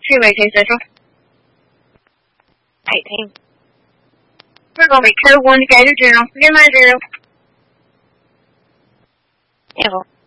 Freeway K Central. 18. We're going to be code 1 Gator General. Get my drill. Yeah.